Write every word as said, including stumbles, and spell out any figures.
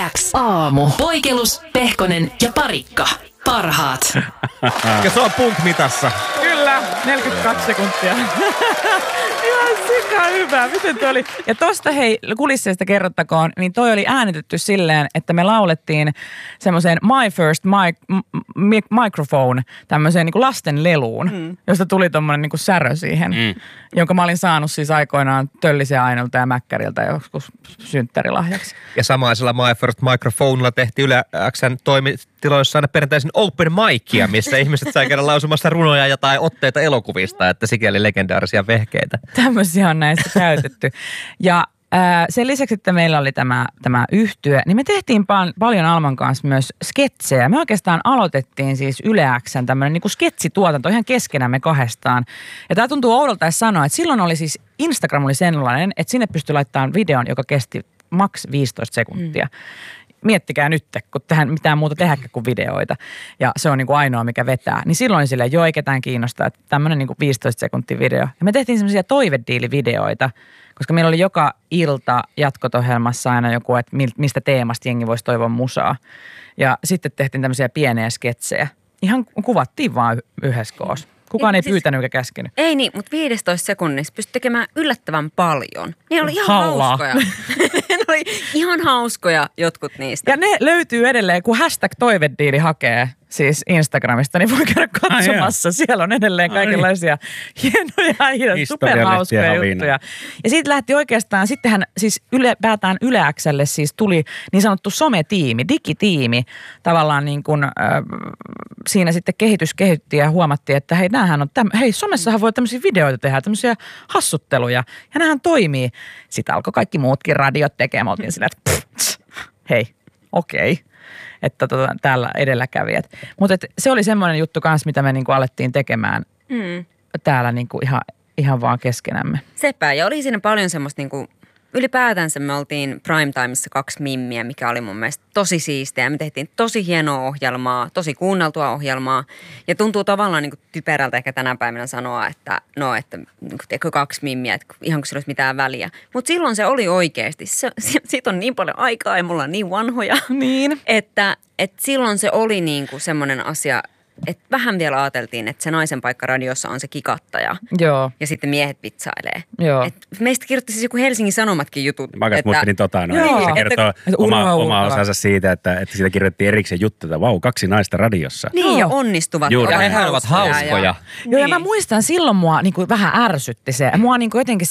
X aamu. Poikelus, Pehkonen ja Parikka. Parhaat. Ja se on punk-mitassa. Kyllä, neljäkymmentäkaksi sekuntia. Ihan sika hyvä. Miten toi oli? Ja tosta hei, kulisseista kerrottakoon, niin toi oli äänitetty silleen, että me laulettiin semmoiseen My First mic- m- Microphone, tämmöiseen niinku lasten leluun, mm. josta tuli tommonen niinku särö siihen, mm. jonka mä olin saanut siis aikoinaan Töllisen Ainolta ja Mäkkäriltä joskus synttärilahjaksi. Ja samaisella My First Microphonella tehtiin Yle X:n toimitiloissa aina perinteisin open micia, missä ihmiset sai käydä lausumassa runoja ja tai otteita elokuvista, että sikäli legendaarisia vehkeitä. Tämmöisiä on näistä käytetty. Ja ää, sen lisäksi, että meillä oli tämä, tämä yhtye, niin me tehtiin pal- paljon Alman kanssa myös sketsejä. Me oikeastaan aloitettiin siis Yle X:n tämmöinen niin kuin sketsituotanto ihan keskenämme kahdestaan. Ja tämä tuntuu oudolta sanoa, että silloin oli siis, Instagram oli sellainen, että sinne pystyi laittamaan videon, joka kesti maks viisitoista sekuntia. Mm. Miettikää nyt, kun tähän mitään muuta tehdäkään kuin videoita. Ja se on niin kuin ainoa, mikä vetää. Niin silloin silleen, joo, ei ketään kiinnostaa, että tämmöinen niin kuin viisitoista sekuntia video. Ja me tehtiin semmoisia toivediilivideoita, koska meillä oli joka ilta jatkotohjelmassa aina joku, että mistä teemasta jengi voisi toivoa musaa. Ja sitten tehtiin tämmöisiä pieniä sketsejä. Ihan kuvattiin vaan yhdessä koossa. Kukaan ei siis pyytänyt eikä käskenyt. Ei niin, mutta viisitoista sekunnissa pystyi tekemään yllättävän paljon. Ne oli ihan Hallaa. hauskoja. Ne oli ihan hauskoja jotkut niistä. Ja ne löytyy edelleen, kun hashtag toivediili hakee siis Instagramista, niin voi käydä katsomassa. Ah, siellä on edelleen kaikenlaisia hienoja ja superhauskoja juttuja. Ja siitä lähti oikeastaan, sittenhän siis ylipäätään Yle X:lle siis tuli niin sanottu sometiimi, digitiimi. Tavallaan niin kuin äh, siinä sitten kehitys kehittyi ja huomattiin, että hei, näähän on, täm, hei somessahan voi tämmöisiä videoita tehdä, tämmöisiä hassutteluja. Ja näähän toimii. Sitten alkoi kaikki muutkin radiot tekemään. Oltiin sillä, että pff, hei, okei. Okay. Että tota, täällä edelläkävijät. Mutta se oli semmoinen juttu kanssa, mitä me niinku alettiin tekemään mm. täällä niinku ihan, ihan vaan keskenämme. Sepä, ja oli siinä paljon semmoista niinku, ylipäätänsä me oltiin Primetimeissa kaksi mimmiä, mikä oli mun mielestä tosi siistiä. Me tehtiin tosi hienoa ohjelmaa, tosi kuunneltua ohjelmaa. Ja tuntuu tavallaan niinku typerältä ehkä tänä päivänä sanoa, että no, että niinku, teekö kaksi mimmiä, että ihan kun sillä olisi mitään väliä. Mutta silloin se oli oikeasti. Se, siitä on niin paljon aikaa ja mulla on niin vanhoja. Niin. Että, että silloin se oli niinku semmoinen asia, että vähän vielä ajateltiin, että se naisen paikka radiossa on se kikattaja. Joo. Ja sitten miehet vitsailee. Joo. Et meistä kirjoitti siis joku Helsingin Sanomatkin jutut. Mä kanssa muistelin tota, no, se kertoo että, oma, oma osansa siitä, että, että siitä kirjoittiin erikseen juttu, että vau, kaksi naista radiossa. Niin, joo. Ja onnistuvat. Juuri, ja hehän ovat hauskoja. Ja, joo, niin. Ja mä muistan, silloin mua niin kuin vähän ärsytti se. Mua niin kuin jotenkin